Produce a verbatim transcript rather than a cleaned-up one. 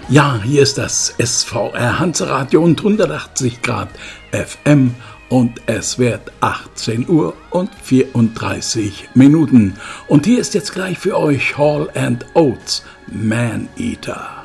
Ja, hier ist das S V R Hanseradio und hundertachtzig Grad F M und es wird achtzehn Uhr und vierunddreißig Minuten. Und hier ist jetzt gleich für euch Hall and Oates, Man Eater.